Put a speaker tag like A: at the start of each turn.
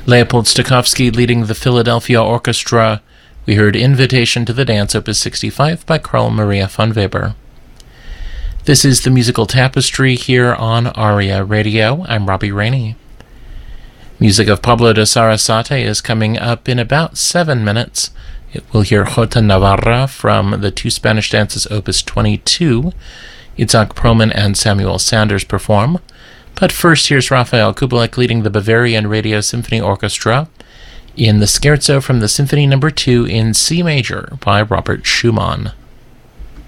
A: Leopold Stokowski leading the Philadelphia Orchestra. We heard Invitation to the Dance, Opus 65 by Carl Maria von Weber. This is the Musical Tapestry here on ARIA Radio. I'm Robbie Rainey. Music of Pablo de Sarasate is coming up in about 7 minutes. We'll hear Jota Navarra from the Two Spanish Dances, Opus 22. Itzhak Perlman and Samuel Sanders perform. But first, here's Raphael Kubelik leading the Bavarian Radio Symphony Orchestra in the Scherzo from the Symphony No. 2 in C major by Robert Schumann.